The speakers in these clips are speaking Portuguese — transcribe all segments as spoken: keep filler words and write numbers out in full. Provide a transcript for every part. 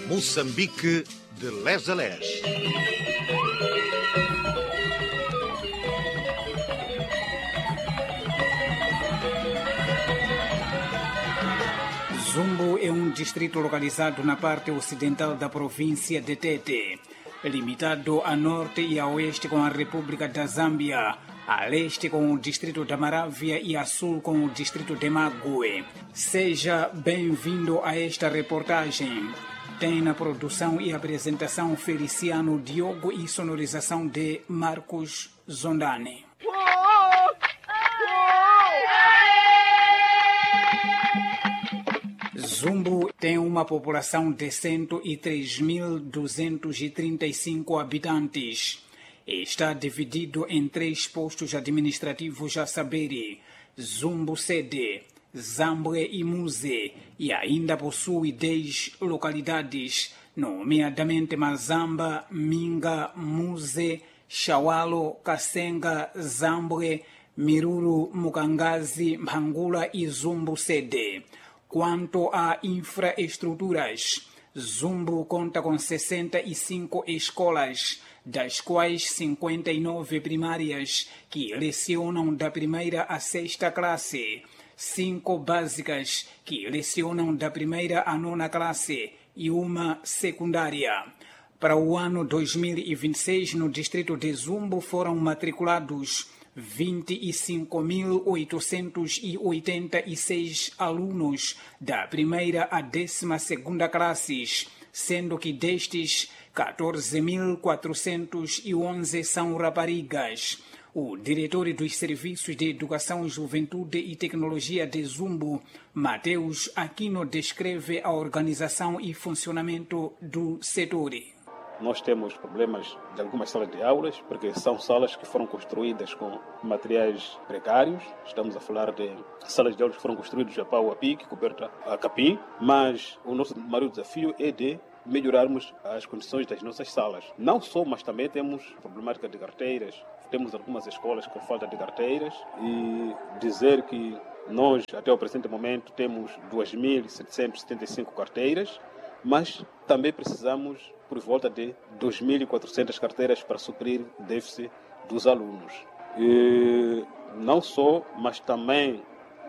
Moçambique de lés a lés. Zumbu é um distrito localizado na parte ocidental da província de Tete, limitado a norte e a oeste com a República da Zâmbia, a leste com o distrito da Marávia e a sul com o distrito de Mague. Seja bem-vindo a esta reportagem. Tem na produção e apresentação Feliciano Diogo e sonorização de Marcos Zondane. Zumbu tem uma população de cento e três mil duzentos e trinta e cinco habitantes. Está dividido em três postos administrativos, a saber, Zumbu Sede, Zambwe e Muze, e ainda possui dez localidades, nomeadamente Mazamba, Minga, Muze, Shawalo, Kasenga, Zambwe, Miruru, Mukangazi, Mhangula e Zumbu Sede. Quanto a infraestruturas, Zumbu conta com sessenta e cinco escolas, das quais cinquenta e nove primárias, que lecionam da primeira à sexta classe, cinco básicas, que lecionam da primeira à nona classe, e uma secundária. Para o ano dois mil e vinte e seis, no distrito de Zumbu foram matriculados vinte e cinco mil oitocentos e oitenta e seis alunos da primeira à décima segunda classes, sendo que destes, quatorze mil quatrocentos e onze são raparigas. O diretor dos Serviços de Educação, Juventude e Tecnologia de Zumbu, Mateus Aquino, descreve a organização e funcionamento do setor. Nós temos problemas de algumas salas de aulas, porque são salas que foram construídas com materiais precários. Estamos a falar de salas de aulas que foram construídas a pau a pique, coberta a capim, mas o nosso maior desafio é de melhorarmos as condições das nossas salas. Não só, mas também temos problemática de carteiras. Temos algumas escolas com falta de carteiras e dizer que nós, até o presente momento, temos duas mil setecentas e setenta e cinco carteiras, mas também precisamos por volta de dois mil e quatrocentas carteiras para suprir o déficit dos alunos. E não só, mas também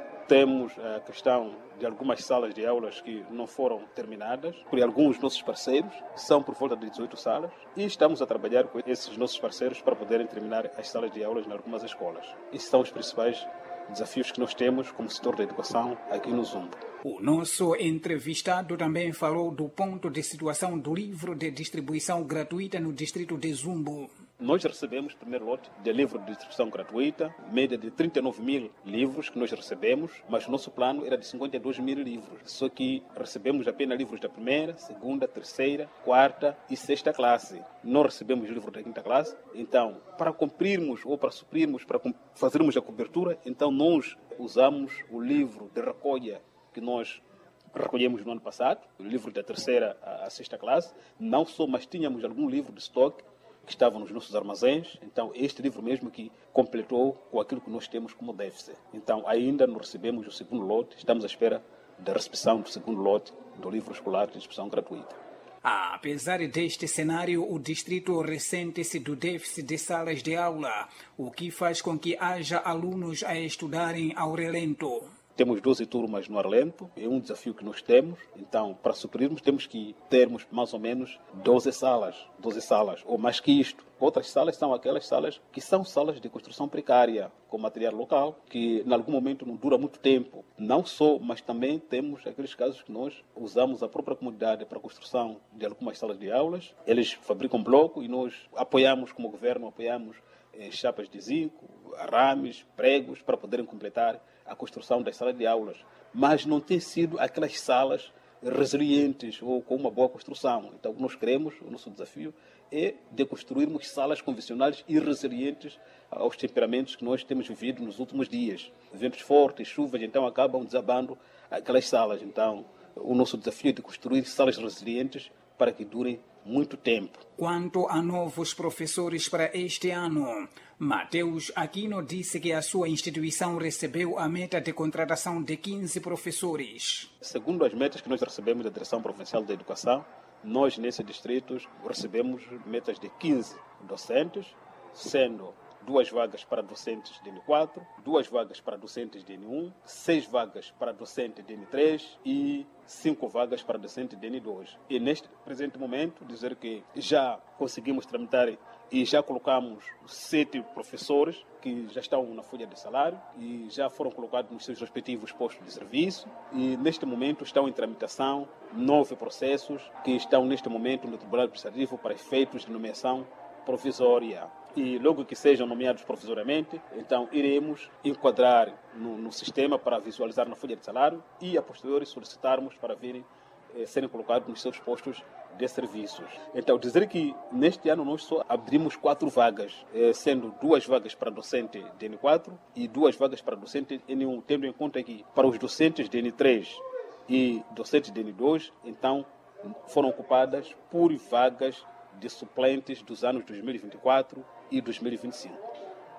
temos a questão de algumas salas de aulas que não foram terminadas por alguns nossos parceiros, são por volta de dezoito salas, e estamos a trabalhar com esses nossos parceiros para poderem terminar as salas de aulas em algumas escolas. Esses são os principais desafios que nós temos como setor da educação aqui no Zumbu. O nosso entrevistado também falou do ponto de situação do livro de distribuição gratuita no distrito de Zumbu. Nós recebemos o primeiro lote de livro de distribuição gratuita, média de trinta e nove mil livros que nós recebemos, mas o nosso plano era de cinquenta e dois mil livros. Só que recebemos apenas livros da primeira, segunda, terceira, quarta e sexta classe. Não recebemos livros da quinta classe. Então, para cumprirmos ou para suprirmos, para fazermos a cobertura, então nós usamos o livro de recolha que nós recolhemos no ano passado, o livro da terceira à sexta classe. Não só, mas tínhamos algum livro de estoque que estavam nos nossos armazéns. Então, este livro mesmo que completou com aquilo que nós temos como déficit. Então, ainda não recebemos o segundo lote, estamos à espera da recepção do segundo lote do livro escolar de distribuição gratuita. Apesar deste cenário, o distrito ressente-se do déficit de salas de aula, o que faz com que haja alunos a estudarem ao relento. Temos doze turmas no Arlento, é um desafio que nós temos. Então, para suprirmos, temos que termos mais ou menos doze salas, doze salas, ou mais que isto. Outras salas são aquelas salas que são salas de construção precária, com material local, que em algum momento não dura muito tempo. Não só, mas também temos aqueles casos que nós usamos a própria comunidade para a construção de algumas salas de aulas. Eles fabricam bloco e nós apoiamos, como governo, apoiamos eh, chapas de zinco, arames, pregos, para poderem completar a construção das salas de aulas, mas não tem sido aquelas salas resilientes ou com uma boa construção. Então, o que nós queremos, o nosso desafio, é de construirmos salas convencionais e resilientes aos temperamentos que nós temos vivido nos últimos dias. Ventos fortes, chuvas, então acabam desabando aquelas salas. Então, o nosso desafio é de construir salas resilientes para que dure muito tempo. Quanto a novos professores para este ano, Mateus Aquino disse que a sua instituição recebeu a meta de contratação de quinze professores. Segundo as metas que nós recebemos da Direção Provincial da Educação, nós, nesse distrito, recebemos metas de quinze docentes, sendo duas vagas para docentes de N quatro, duas vagas para docentes de N um, seis vagas para docente de N três e cinco vagas para docente de N dois. E neste presente momento, dizer que já conseguimos tramitar e já colocamos sete professores que já estão na folha de salário e já foram colocados nos seus respectivos postos de serviço. E neste momento estão em tramitação nove processos que estão neste momento no Tribunal Administrativo para efeitos de nomeação provisória. E logo que sejam nomeados provisoriamente, então iremos enquadrar no, no sistema para visualizar na folha de salário e a posteriori solicitarmos para virem eh, serem colocados nos seus postos de serviços. Então dizer que neste ano nós só abrimos quatro vagas, eh, sendo duas vagas para docente de N quatro e duas vagas para docente de N um, tendo em conta que para os docentes de N três e docentes de N dois, então foram ocupadas por vagas de suplentes dos anos dois mil e vinte e quatro e dois mil e vinte e cinco.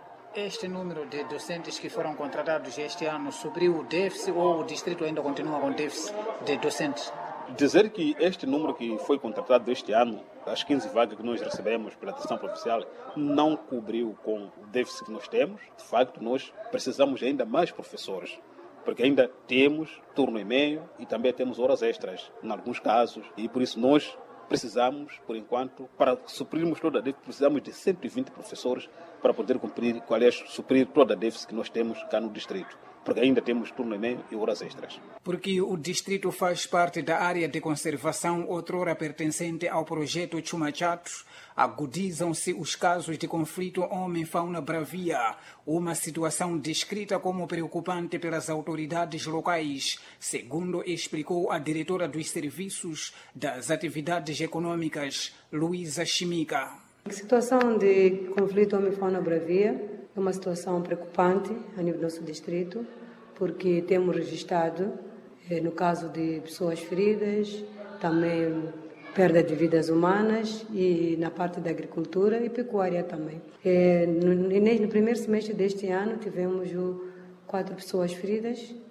Este número de docentes que foram contratados este ano supriu o déficit ou o distrito ainda continua com déficit de docentes? Dizer que este número que foi contratado este ano, as quinze vagas que nós recebemos pela Direção Provincial, não cobriu com o déficit que nós temos. De facto, nós precisamos ainda mais professores, porque ainda temos turno e meio e também temos horas extras, em alguns casos, e por isso nós precisamos, por enquanto, para suprirmos toda a déficit, precisamos de cento e vinte professores para poder cumprir, aliás, suprir toda a déficit que nós temos cá no distrito, porque ainda temos turno e meio e horas extras. Porque o distrito faz parte da área de conservação outrora pertencente ao projeto Chumachatos, agudizam-se os casos de conflito homem-fauna bravia, uma situação descrita como preocupante pelas autoridades locais, segundo explicou a diretora dos Serviços das Atividades Econômicas, Luísa Chimica. A situação de conflito homem-fauna bravia é uma situação preocupante a nível do nosso distrito, porque temos registrado, eh, no caso de pessoas feridas, também perda de vidas humanas e na parte da agricultura e pecuária também. Eh, no, no primeiro semestre deste ano tivemos quatro pessoas feridas